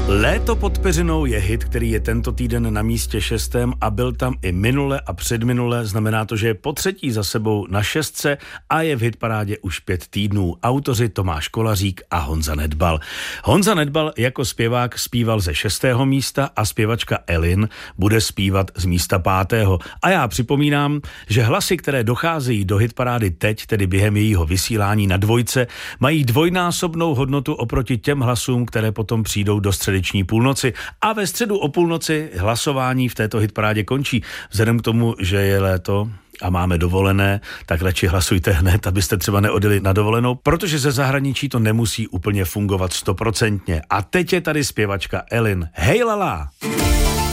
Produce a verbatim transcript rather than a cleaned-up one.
Léto pod peřinou je hit, který je tento týden na místě šestém a byl tam i minule a předminule. Znamená to, že je po třetí za sebou na šestce a je v hitparádě už pět týdnů. Autoři Tomáš Kolařík a Honza Nedbal. Honza Nedbal jako zpěvák zpíval ze šestého místa a zpěvačka Elin bude zpívat z místa pátého. A já připomínám, že hlasy, které docházejí do hitparády teď, tedy během jejího vysílání na dvojce, mají dvojnásobnou hodnotu oproti těm hlasům, které potom přijdou do středeční půlnoci. A ve středu o půlnoci hlasování v této hitparádě končí. Vzhledem k tomu, že je léto a máme dovolené, tak radši hlasujte hned, abyste třeba neodjeli na dovolenou, protože ze zahraničí to nemusí úplně fungovat stoprocentně. A teď je tady zpěvačka Elin. Hej lala!